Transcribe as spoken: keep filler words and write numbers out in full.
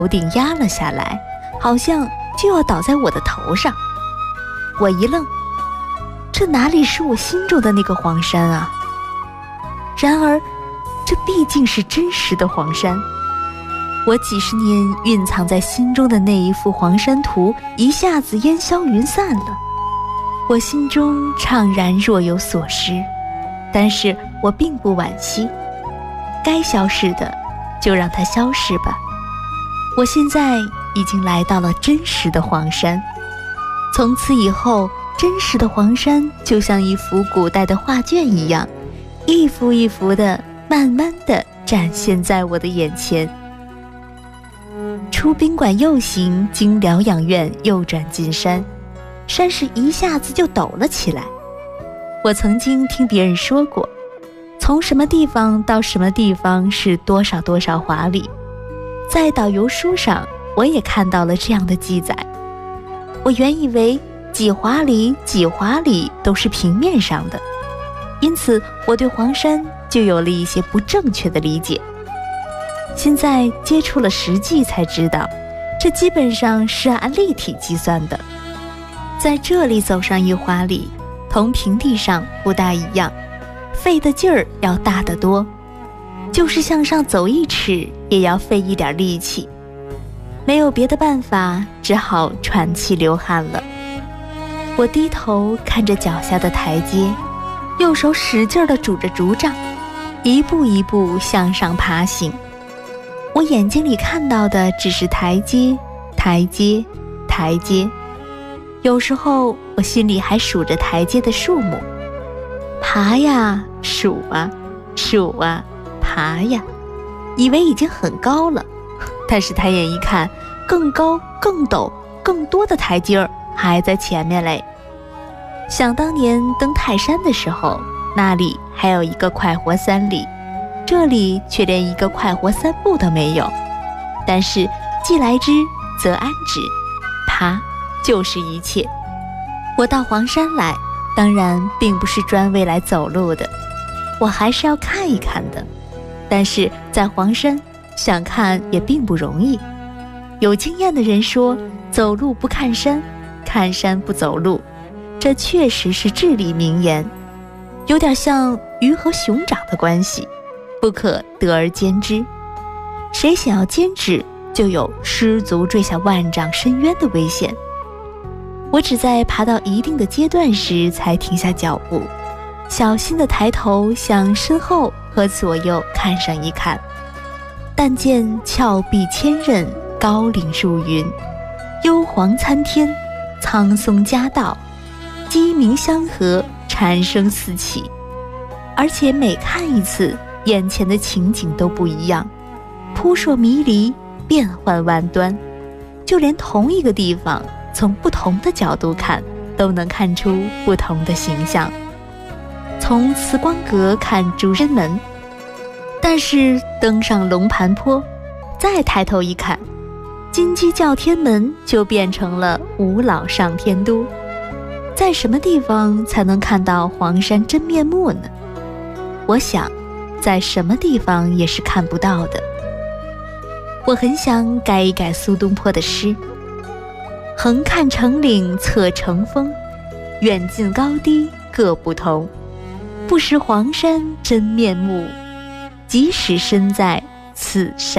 头顶压了下来，好像就要倒在我的头上。我一愣，这哪里是我心中的那个黄山啊？然而这毕竟是真实的黄山，我几十年蕴藏在心中的那一幅黄山图一下子烟消云散了。我心中怅然若有所失，但是我并不惋惜，该消逝的就让它消逝吧。我现在已经来到了真实的黄山，从此以后，真实的黄山就像一幅古代的画卷一样，一幅一幅的慢慢的展现在我的眼前。出宾馆右行，经疗养院右转进山，山势一下子就陡了起来。我曾经听别人说过，从什么地方到什么地方是多少多少华里，在导游书上我也看到了这样的记载。我原以为几华里几华里都是平面上的，因此我对黄山就有了一些不正确的理解。现在接触了实际才知道，这基本上是按立体计算的。在这里走上一华里，同平地上不大一样，费的劲儿要大得多，就是向上走一尺也要费一点力气。没有别的办法，只好喘气流汗了。我低头看着脚下的台阶，右手使劲地拄着竹杖，一步一步向上爬行。我眼睛里看到的只是台阶，台阶，台阶。有时候我心里还数着台阶的数目，爬呀，数啊，数啊，爬呀，以为已经很高了。但是抬眼一看，更高、更陡、更多的台阶儿还在前面嘞。想当年登泰山的时候，那里还有一个快活三里，这里却连一个快活三步都没有。但是既来之则安之，爬就是一切。我到黄山来，当然并不是专为来走路的，我还是要看一看的。但是在黄山想看也并不容易。有经验的人说，走路不看山，看山不走路，这确实是至理名言，有点像鱼和熊掌的关系，不可得而兼之。谁想要兼之，就有失足坠下万丈深渊的危险。我只在爬到一定的阶段时才停下脚步，小心地抬头向身后和左右看上一看，但见峭壁千仞，高岭入云，幽篁参天，苍松夹道，鸡鸣相和，蝉声四起。而且每看一次，眼前的情景都不一样，扑朔迷离，变幻万端。就连同一个地方，从不同的角度看，都能看出不同的形象。从慈光阁看朱身门，但是登上龙盘坡，再抬头一看，金鸡叫天门就变成了五老上天都。在什么地方才能看到黄山真面目呢？我想，在什么地方也是看不到的。我很想改一改苏东坡的诗：横看成岭侧成峰，远近高低各不同。不识黄山真面目，即使身在此山。